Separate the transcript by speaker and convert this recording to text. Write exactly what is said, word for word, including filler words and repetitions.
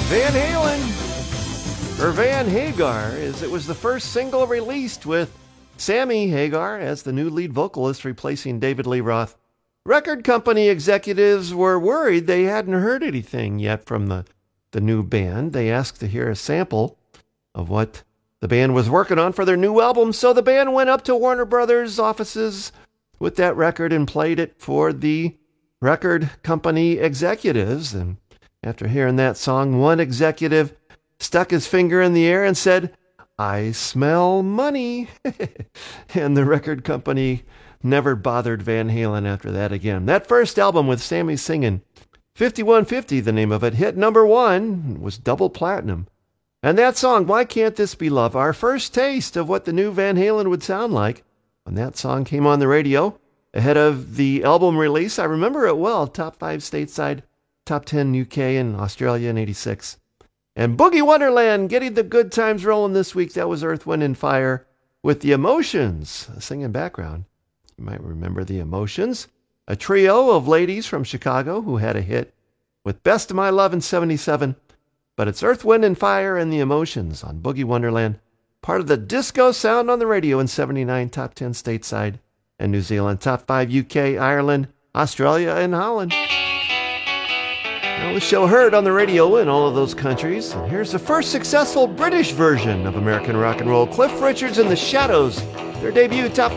Speaker 1: Van Halen, or Van Hagar, as it was the first single released with Sammy Hagar as the new lead vocalist replacing David Lee Roth. Record company executives were worried they hadn't heard anything yet from the, the new band. They asked to hear a sample of what the band was working on for their new album, so the band went up to Warner Brothers offices with that record and played it for the record company executives. And after hearing that song, one executive stuck his finger in the air and said, "I smell money." And the record company never bothered Van Halen after that again. That first album with Sammy singing, fifty-one fifty, the name of it, hit number one, was double platinum. And that song, Why Can't This Be Love, our first taste of what the new Van Halen would sound like when that song came on the radio ahead of the album release. I remember it well, top five stateside, top ten U K and Australia in eighty-six. And Boogie Wonderland getting the good times rolling this week. That was Earth, Wind and Fire with The Emotions, a singing background. You might remember The Emotions, a trio of ladies from Chicago who had a hit with Best of My Love in seventy-seven. But it's Earth, Wind and Fire and The Emotions on Boogie Wonderland, part of the disco sound on the radio in seventy-nine, top ten stateside and New Zealand, top five U K, Ireland, Australia, and Holland. Now the show heard on the radio in all of those countries. And here's the first successful British version of American rock and roll, Cliff Richards and the Shadows. Their debut, top